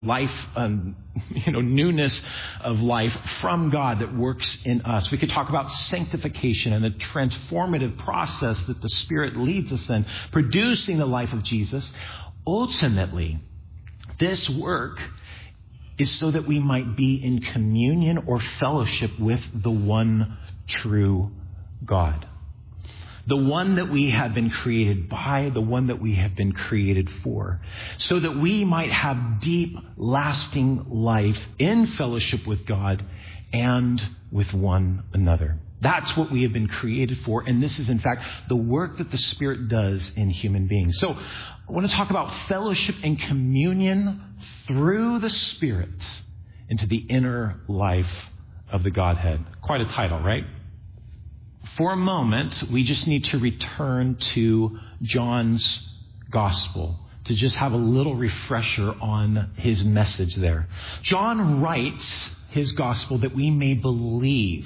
life, newness of life from God that works in us. We could talk about sanctification and the transformative process that the Spirit leads us in, producing the life of Jesus. Ultimately, this work is so that we might be in communion or fellowship with the one true God. The one that we have been created by, the one that we have been created for, so that we might have deep, lasting life in fellowship with God and with one another. That's what we have been created for, and this is, in fact, the work that the Spirit does in human beings. So I want to talk about fellowship and communion through the Spirit into the inner life of the Godhead. Quite a title, right? For a moment, we just need to return to John's gospel to just have a little refresher on his message there. John writes his gospel that we may believe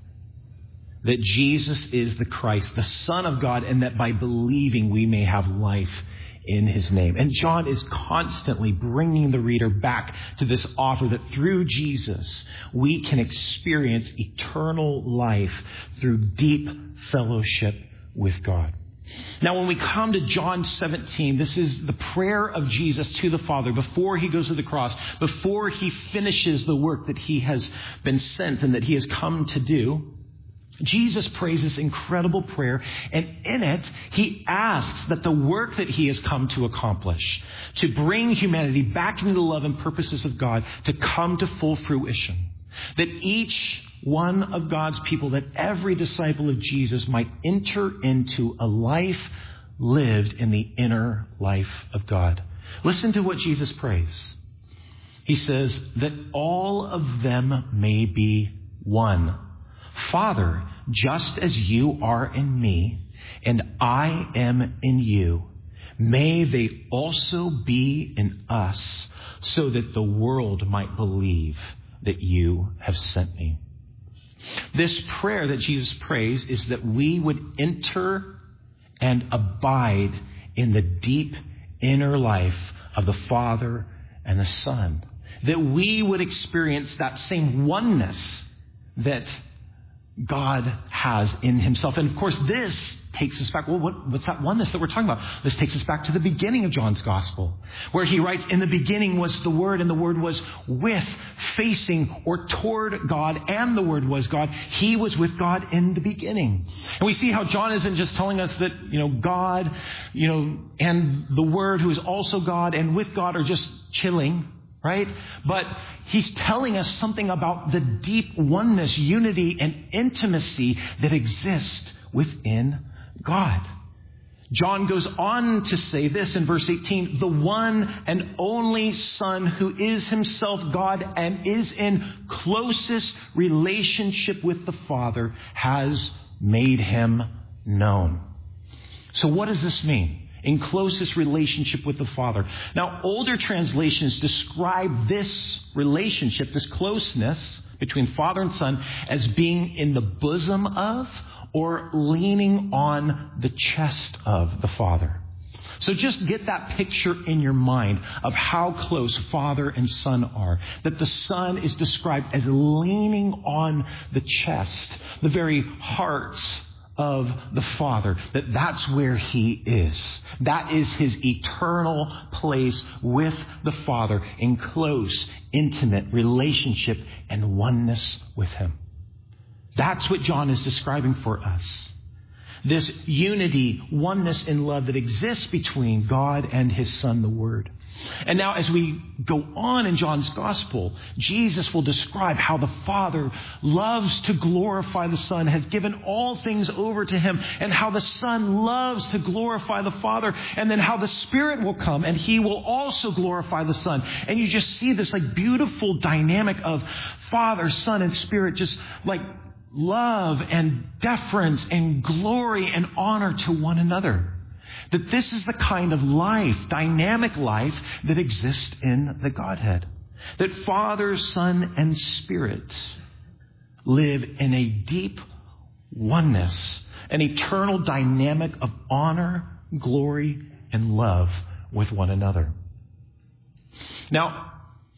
that Jesus is the Christ, the Son of God, and that by believing we may have life in his name. And John is constantly bringing the reader back to this offer that through Jesus, we can experience eternal life through deep fellowship with God. Now, when we come to John 17, this is the prayer of Jesus to the Father before he goes to the cross, before he finishes the work that he has been sent and that he has come to do. Jesus prays this incredible prayer, and in it, he asks that the work that he has come to accomplish, to bring humanity back into the love and purposes of God, to come to full fruition. That each one of God's people, that every disciple of Jesus might enter into a life lived in the inner life of God. Listen to what Jesus prays. He says that all of them may be one. Father, just as you are in me and I am in you, may they also be in us, so that the world might believe that you have sent me. This prayer that Jesus prays is that we would enter and abide in the deep inner life of the Father and the Son. That we would experience that same oneness that God has in himself. And of course, this takes us back. Well, what's that oneness that we're talking about? This takes us back to the beginning of John's gospel, where he writes, in the beginning was the Word, and the Word was with, facing, or toward God, and the Word was God. He was with God in the beginning. And we see how John isn't just telling us that, God, and the Word, who is also God, and with God are just chilling, right? But he's telling us something about the deep oneness, unity, and intimacy that exists within God. John goes on to say this in verse 18, the one and only Son, who is himself God and is in closest relationship with the Father, has made him known. So what does this mean? In closest relationship with the Father. Now, older translations describe this relationship, this closeness between Father and Son, as being in the bosom of or leaning on the chest of the Father. So just get that picture in your mind of how close Father and Son are. That the Son is described as leaning on the chest, the very heart of the Father, that's where he is. That is his eternal place with the Father in close, intimate relationship and oneness with him. That's what John is describing for us. This unity, oneness in love that exists between God and his Son, the Word. And now as we go on in John's gospel, Jesus will describe how the Father loves to glorify the Son, has given all things over to him, and how the Son loves to glorify the Father, and then how the Spirit will come and he will also glorify the Son. And you just see this beautiful dynamic of Father, Son, and Spirit, just love and deference and glory and honor to one another. That this is the kind of life, dynamic life, that exists in the Godhead. That Father, Son, and Spirit live in a deep oneness, an eternal dynamic of honor, glory, and love with one another. Now,